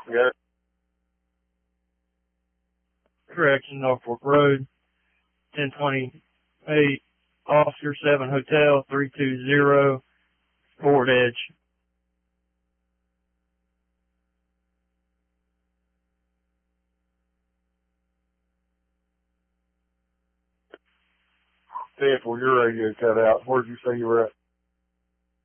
Yeah. Correction, Norfolk Road, 1028, Officer 7 Hotel, 320, Fort Edge. Sample, your radio cut out. Where'd you say you were at?